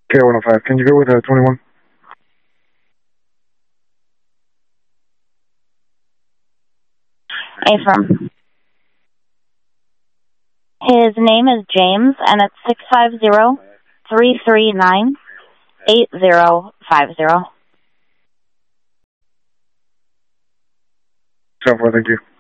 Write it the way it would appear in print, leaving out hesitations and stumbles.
K105. Can you go with 21? Affirm. His name is James, and it's 650-339-8050. Thank you.